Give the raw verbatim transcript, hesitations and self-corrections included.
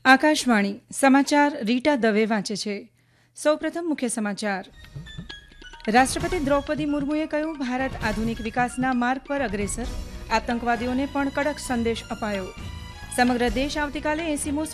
આકાશવાણી સમાચાર રીટા દવે વાંચે છે. સૌપ્રથમ મુખ્ય સમાચાર. રાષ્ટ્રપતિ દ્રૌપદી મુર્મુએ કહ્યું, ભારત આધુનિક વિકાસના માર્ગ પર અગ્રેસર. આતંકવાદીઓને પણ કડક સંદેશ અપાયો. સમગ્ર દેશ આવતીકાલે એંસીમો